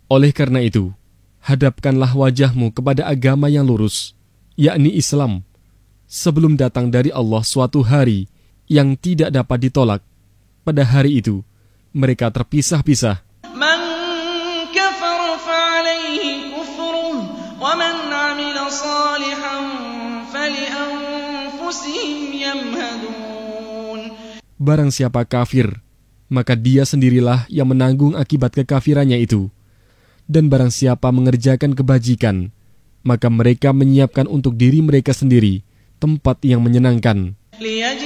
Oleh karena itu, hadapkanlah wajahmu kepada agama yang lurus, yakni Islam, sebelum datang dari Allah suatu hari yang tidak dapat ditolak. Pada hari itu, mereka terpisah-pisah. Man kafara fa'alayhi kufruh wa man 'amila salihan falianfusihim yamhadun. Barang siapa kafir, maka dia sendirilah yang menanggung akibat kekafirannya itu. Dan barang siapa mengerjakan kebajikan, maka mereka menyiapkan untuk diri mereka sendiri tempat yang menyenangkan.